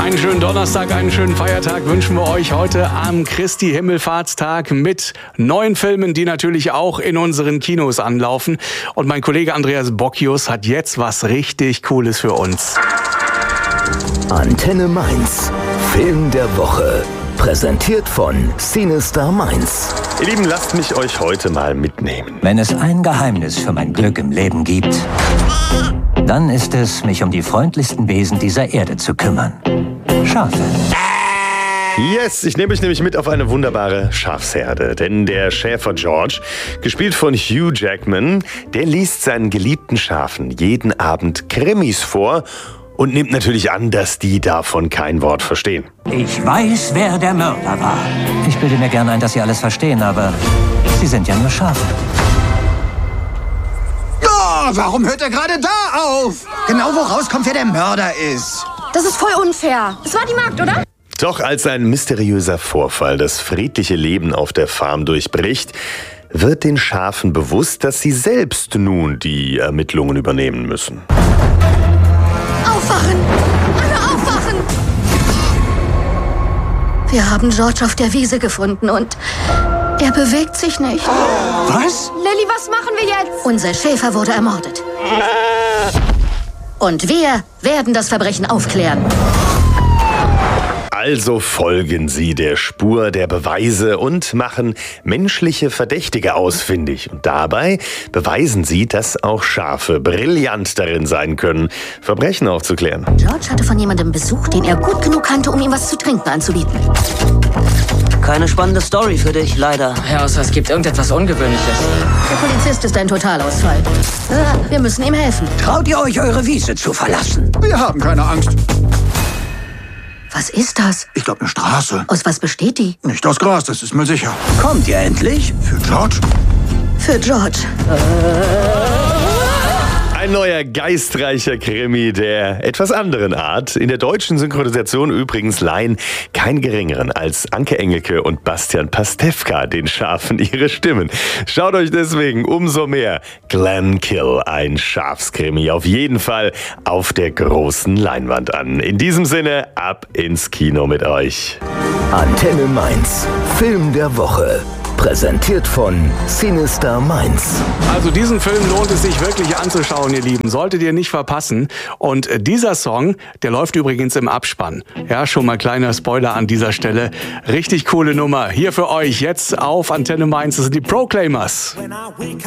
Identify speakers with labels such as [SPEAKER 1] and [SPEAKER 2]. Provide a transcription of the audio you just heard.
[SPEAKER 1] Einen schönen Donnerstag, einen schönen Feiertag wünschen wir euch heute am Christi Himmelfahrtstag mit neuen Filmen, die natürlich auch in unseren Kinos anlaufen. Und mein Kollege Andreas Bockius hat jetzt was richtig Cooles für uns.
[SPEAKER 2] Antenne Mainz, Film der Woche. Präsentiert von Cinestar Mainz.
[SPEAKER 3] Ihr Lieben, lasst mich euch heute mal mitnehmen.
[SPEAKER 4] Wenn es ein Geheimnis für mein Glück im Leben gibt, dann ist es, mich um die freundlichsten Wesen dieser Erde zu kümmern. Schafe.
[SPEAKER 3] Yes, ich nehme euch nämlich mit auf eine wunderbare Schafsherde. Denn der Schäfer George, gespielt von Hugh Jackman, der liest seinen geliebten Schafen jeden Abend Krimis vor und nimmt natürlich an, dass die davon kein Wort verstehen.
[SPEAKER 4] Ich weiß, wer der Mörder war. Ich bilde mir gerne ein, dass Sie alles verstehen, aber Sie sind ja nur Schafe.
[SPEAKER 5] Oh, warum hört er gerade da auf? Genau wo rauskommt, wer der Mörder ist.
[SPEAKER 6] Das ist voll unfair. Es war die Magd, oder?
[SPEAKER 3] Doch als ein mysteriöser Vorfall das friedliche Leben auf der Farm durchbricht, wird den Schafen bewusst, dass sie selbst nun die Ermittlungen übernehmen müssen.
[SPEAKER 6] Aufwachen! Alle aufwachen! Wir haben George auf der Wiese gefunden und er bewegt sich nicht.
[SPEAKER 5] Was?
[SPEAKER 6] Lilly, was machen wir jetzt? Unser Schäfer wurde ermordet. Und wir werden das Verbrechen aufklären.
[SPEAKER 3] Also folgen sie der Spur der Beweise und machen menschliche Verdächtige ausfindig. Und dabei beweisen sie, dass auch Schafe brillant darin sein können, Verbrechen aufzuklären.
[SPEAKER 6] George hatte von jemandem Besuch, den er gut genug kannte, um ihm was zu trinken anzubieten.
[SPEAKER 7] Keine spannende Story für dich, leider.
[SPEAKER 8] Ja, außer es gibt irgendetwas Ungewöhnliches.
[SPEAKER 6] Der Polizist ist ein Totalausfall. Wir müssen ihm helfen.
[SPEAKER 4] Traut ihr euch, eure Wiese zu verlassen?
[SPEAKER 5] Wir haben keine Angst.
[SPEAKER 6] Was ist das?
[SPEAKER 5] Ich glaube, eine Straße.
[SPEAKER 6] Aus was besteht die?
[SPEAKER 5] Nicht aus Gras, das ist mir sicher.
[SPEAKER 4] Kommt ihr endlich?
[SPEAKER 5] Für George?
[SPEAKER 6] Für George.
[SPEAKER 3] Ein neuer geistreicher Krimi der etwas anderen Art. In der deutschen Synchronisation übrigens leihen kein geringeren als Anke Engelke und Bastian Pastewka den Schafen ihre Stimmen. Schaut euch deswegen umso mehr Glenkill, ein Schafskrimi, auf jeden Fall auf der großen Leinwand an. In diesem Sinne, ab ins Kino mit euch.
[SPEAKER 2] Antenne Mainz, Film der Woche. Präsentiert von Cinestar Mainz.
[SPEAKER 1] Also diesen Film lohnt es sich wirklich anzuschauen, ihr Lieben. Solltet ihr nicht verpassen. Und dieser Song, der läuft übrigens im Abspann. Ja, schon mal kleiner Spoiler an dieser Stelle. Richtig coole Nummer. Hier für euch jetzt auf Antenne Mainz. Das sind die Proclaimers.